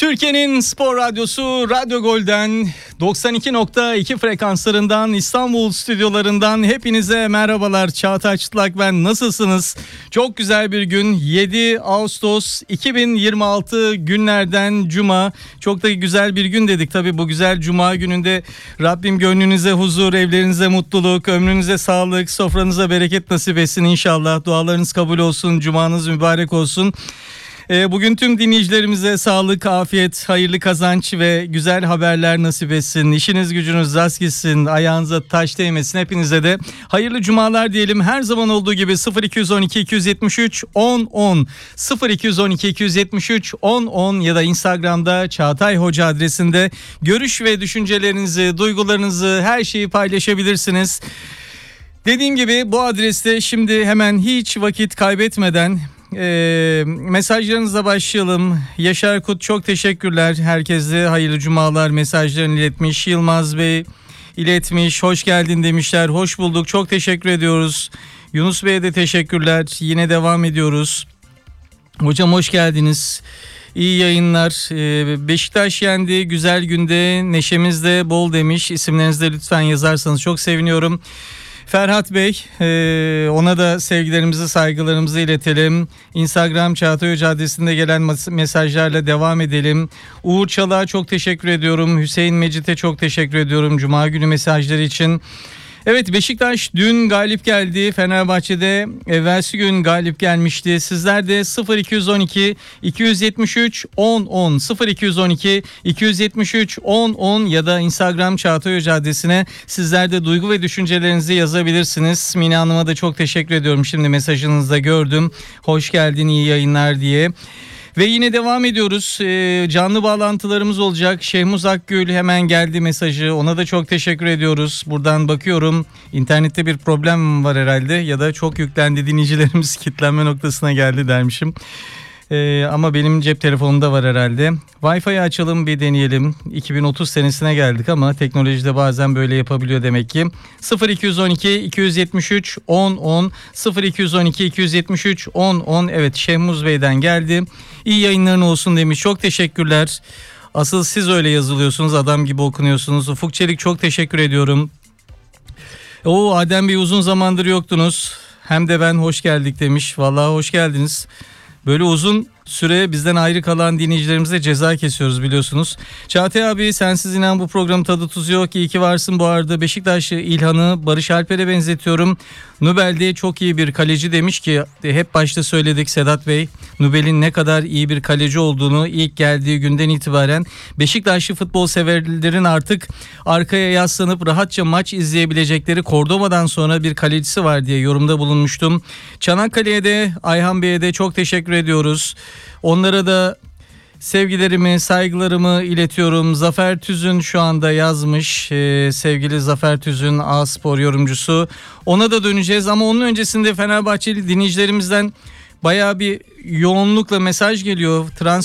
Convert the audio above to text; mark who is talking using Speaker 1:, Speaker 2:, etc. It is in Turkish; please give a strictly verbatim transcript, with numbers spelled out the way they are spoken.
Speaker 1: Türkiye'nin spor radyosu Radyo Gol'den doksan iki nokta iki frekanslarından İstanbul stüdyolarından hepinize merhabalar. Çağatay Çıtlak ben, nasılsınız? Çok güzel bir gün, yedi Ağustos iki bin yirmi altı günlerden Cuma. Çok da güzel bir gün dedik. Tabii bu güzel Cuma gününde Rabbim gönlünüze huzur, evlerinize mutluluk, ömrünüze sağlık, sofranıza bereket nasip etsin inşallah. Dualarınız kabul olsun, Cumanız mübarek olsun. Bugün tüm dinleyicilerimize sağlık, afiyet, hayırlı kazanç ve güzel haberler nasip etsin. İşiniz gücünüz rast gitsin, ayağınıza taş değmesin. Hepinize de hayırlı cumalar diyelim. Her zaman olduğu gibi sıfır iki on iki iki yetmiş üç on on sıfır iki on iki iki yetmiş üç on on ya da Instagram'da Çağatay Hoca adresinde görüş ve düşüncelerinizi, duygularınızı, her şeyi paylaşabilirsiniz. Dediğim gibi bu adreste şimdi hemen hiç vakit kaybetmeden E, mesajlarınızla başlayalım. Yaşar Kut çok teşekkürler. Herkese hayırlı cumalar mesajlarını iletmiş. Yılmaz Bey iletmiş. Hoş geldin demişler. Hoş bulduk. Çok teşekkür ediyoruz. Yunus Bey'e de teşekkürler. Yine devam ediyoruz. Hocam hoş geldiniz. İyi yayınlar. Ee, Beşiktaş yendi. Güzel günde. Neşemiz de bol demiş. İsimlerinizi de lütfen yazarsanız çok seviniyorum. Ferhat Bey, e, ona da sevgilerimizi, saygılarımızı iletelim. Instagram Çağatay Hoca adresinde gelen mesajlarla devam edelim. Uğur Çalak'a çok teşekkür ediyorum. Hüseyin Mecit'e çok teşekkür ediyorum Cuma günü mesajları için. Evet, Beşiktaş dün galip geldi. Fenerbahçe'de evvelsi gün galip gelmişti. Sizler de sıfır iki on iki iki yetmiş üç on on sıfır iki on iki iki yetmiş üç on on ya da Instagram Çağatay Hoca adresine sizler de duygu ve düşüncelerinizi yazabilirsiniz. Mine Hanım'a da çok teşekkür ediyorum. Şimdi mesajınızı da gördüm. Hoş geldin, iyi yayınlar diye. Ve yine devam ediyoruz. Ee, canlı bağlantılarımız olacak. Şehmuz Akgül hemen geldi mesajı. Ona da çok teşekkür ediyoruz. Buradan bakıyorum. İnternette bir problem var herhalde ya da çok yüklendi, dinleyicilerimiz kilitlenme noktasına geldi dermişim. Ee, ama benim cep telefonumda var herhalde. Wi-Fi'yi açalım, bir deneyelim. iki bin otuz senesine geldik ama teknolojide bazen böyle yapabiliyor demek ki. sıfır iki on iki iki yetmiş üç on on sıfır iki on iki iki yetmiş üç on on. Evet, Şehmuz Bey'den geldi. İyi yayınların olsun demiş. Çok teşekkürler. Asıl siz öyle yazılıyorsunuz, adam gibi okunuyorsunuz. Ufuk Çelik çok teşekkür ediyorum. Oo, Adem Bey uzun zamandır yoktunuz. Hem de ben hoş geldik demiş. Vallahi hoş geldiniz. Böyle uzun süre bizden ayrı kalan dinleyicilerimize ceza kesiyoruz biliyorsunuz. Çağatay abi, sensiz inan bu programın tadı tuzu yok. İyi ki varsın bu arada. Beşiktaşlı İlhan'ı Barış Alper'e benzetiyorum. Nubel'de çok iyi bir kaleci demiş ki, hep başta söyledik Sedat Bey. Nubel'in ne kadar iyi bir kaleci olduğunu ilk geldiği günden itibaren Beşiktaşlı futbol severlerin artık arkaya yaslanıp rahatça maç izleyebilecekleri Cordoba'dan sonra bir kalecisi var diye yorumda bulunmuştum. Çanakkale'ye de Ayhan Bey'e de çok teşekkür ediyoruz. Onlara da sevgilerimi, saygılarımı iletiyorum. Zafer Tüzün şu anda yazmış. Ee, sevgili Zafer Tüzün, A-Spor yorumcusu. Ona da döneceğiz ama onun öncesinde Fenerbahçeli dinleyicilerimizden bayağı bir yoğunlukla mesaj geliyor. Trans